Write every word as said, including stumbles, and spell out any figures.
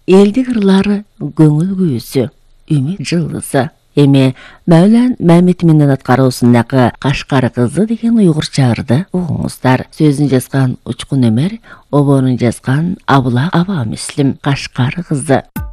Элдик ырлары көңүл күйүүсү, үмүт жылдызы. Эми Мәулен Мәмитминдин аткаруусундагы Кашкар кызы деген уйгурча ырды угуңуздар. Сөзүн жазган Учкун Өмөр, обоонун жазган Абылак Аба Муслим. Кашкар кызы.